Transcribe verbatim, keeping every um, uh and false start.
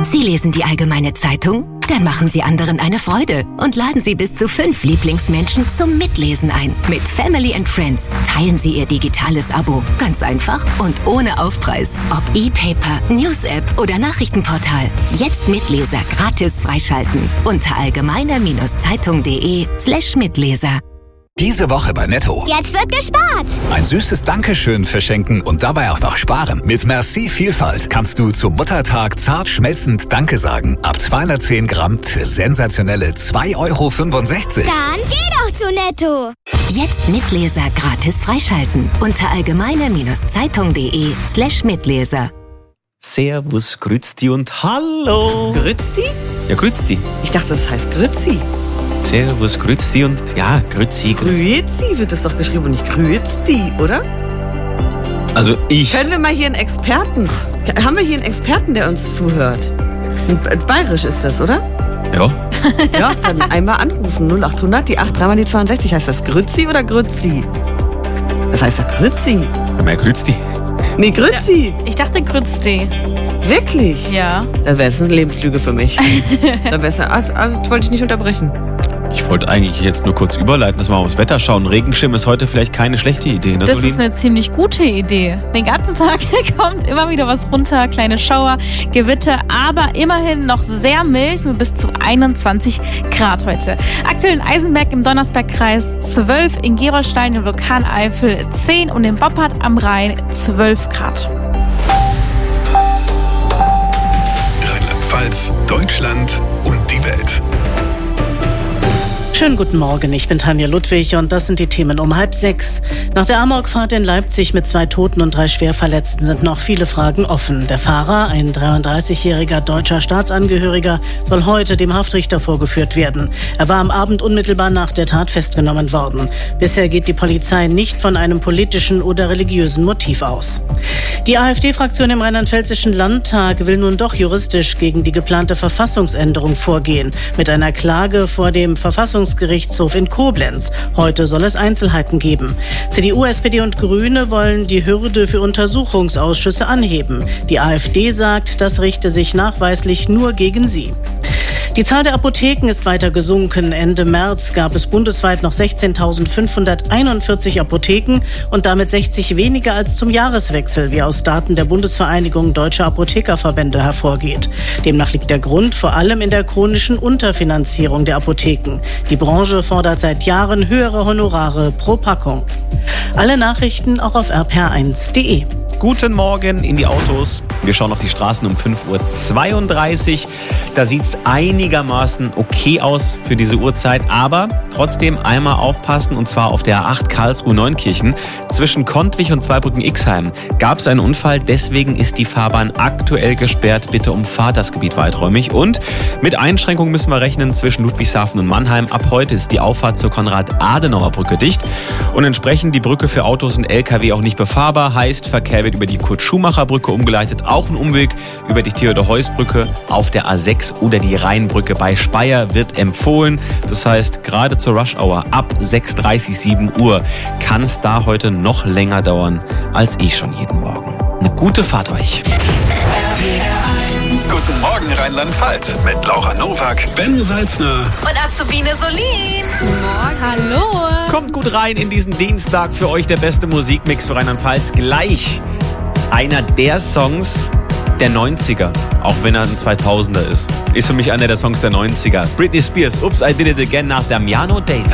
Sie lesen die Allgemeine Zeitung? Dann machen Sie anderen eine Freude und laden Sie bis zu fünf Lieblingsmenschen zum Mitlesen ein. Mit Family and Friends teilen Sie Ihr digitales Abo. Ganz einfach und ohne Aufpreis. Ob E-Paper, News-App oder Nachrichtenportal. Jetzt Mitleser gratis freischalten. Unter allgemeine-zeitung.de slash Mitleser. Diese Woche bei Netto. Jetzt wird gespart. Ein süßes Dankeschön verschenken und dabei auch noch sparen. Mit Merci Vielfalt kannst du zum Muttertag zart schmelzend Danke sagen. Ab zweihundertzehn Gramm für sensationelle zwei Euro fünfundsechzig. Dann geh doch zu Netto. Jetzt Mitleser gratis freischalten. Unter allgemeine-zeitung.de slash Mitleser. Servus, Grützti und Hallo. Grützti? Ja, Grützti. Ich dachte, das heißt Grützi. Servus, Grützti und ja, Grützi, Grützi. Grüezi wird es doch geschrieben und nicht Grützti, oder? Also ich... Können wir mal hier einen Experten... Haben wir hier einen Experten, der uns zuhört? Bayerisch ist das, oder? Ja. Ja, dann einmal anrufen. null achthundert, die acht, dreimal die zweiundsechzig. Heißt das Grützi oder Grützi? Das heißt ja Grützi. Ja, mehr Grützti. Nee, Grützi. Ich dachte Grützti. Wirklich? Ja. Dann wäre es eine Lebenslüge für mich. Dann wär's, also, also wollte ich nicht unterbrechen. Ich wollte eigentlich jetzt nur kurz überleiten, dass wir mal aufs Wetter schauen. Regenschirm ist heute vielleicht keine schlechte Idee. Ne, das Solin? ist eine ziemlich gute Idee. Den ganzen Tag kommt immer wieder was runter, kleine Schauer, Gewitter, aber immerhin noch sehr mild mit bis zu einundzwanzig Grad heute. Aktuell in Eisenberg im Donnersbergkreis zwölf, in Gerolstein im Vulkaneifel zehn und in Boppard am Rhein zwölf Grad. Rheinland-Pfalz, Deutschland und die Welt. Schönen guten Morgen, ich bin Tanja Ludwig und das sind die Themen um halb sechs. Nach der Amokfahrt in Leipzig mit zwei Toten und drei Schwerverletzten sind noch viele Fragen offen. Der Fahrer, ein dreiunddreißigjähriger deutscher Staatsangehöriger, soll heute dem Haftrichter vorgeführt werden. Er war am Abend unmittelbar nach der Tat festgenommen worden. Bisher geht die Polizei nicht von einem politischen oder religiösen Motiv aus. Die AfD-Fraktion im Rheinland-Pfälzischen Landtag will nun doch juristisch gegen die geplante Verfassungsänderung vorgehen. Mit einer Klage vor dem Verfassungsgerichtshof in Koblenz. Heute soll es Einzelheiten geben. C D U, S P D und Grüne wollen die Hürde für Untersuchungsausschüsse anheben. Die AfD sagt, das richte sich nachweislich nur gegen sie. Die Zahl der Apotheken ist weiter gesunken. Ende März gab es bundesweit noch sechzehntausendfünfhunderteinundvierzig Apotheken und damit sechzig weniger als zum Jahreswechsel, wie aus Daten der Bundesvereinigung Deutscher Apothekerverbände hervorgeht. Demnach liegt der Grund vor allem in der chronischen Unterfinanzierung der Apotheken. Die Branche fordert seit Jahren höhere Honorare pro Packung. Alle Nachrichten auch auf r p r eins punkt d e. Guten Morgen in die Autos. Wir schauen auf die Straßen um fünf Uhr zweiunddreißig. Da sieht es einigermaßen okay aus für diese Uhrzeit, aber trotzdem einmal aufpassen, und zwar auf der A acht Karlsruhe-Neunkirchen. Zwischen Kontwich und Zweibrücken-Ixheim gab es einen Unfall, deswegen ist die Fahrbahn aktuell gesperrt. Bitte umfahrt das Gebiet weiträumig. Und mit Einschränkungen müssen wir rechnen zwischen Ludwigshafen und Mannheim. Ab heute ist die Auffahrt zur Konrad-Adenauer-Brücke dicht und entsprechend die Brücke für Autos und L K W auch nicht befahrbar. Heißt, Verkehr wird über die Kurt-Schumacher-Brücke umgeleitet, auch ein Umweg über die Theodor-Heuss-Brücke auf der A sechs oder die Rheinbrücke bei Speyer wird empfohlen. Das heißt, gerade zur Rush-Hour ab sechs Uhr dreißig, sieben Uhr kann es da heute noch länger dauern als ich schon jeden Morgen. Eine gute Fahrt euch. Guten Morgen Rheinland-Pfalz mit Laura Nowak, Ben Salzner Und Azubine Solin. Guten Morgen. Hallo. Kommt gut rein in diesen Dienstag, für euch der beste Musikmix für Rheinland-Pfalz. Gleich einer der Songs der neunziger, auch wenn er ein zweitausender ist. Ist für mich einer der Songs der neunziger. Britney Spears, Oops, I Did It Again nach Damiano David.